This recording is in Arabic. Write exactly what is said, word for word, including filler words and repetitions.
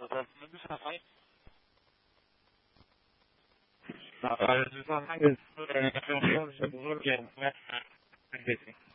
那就是他发现，啊，就是说那个是呃，就是说是不是给我们对对。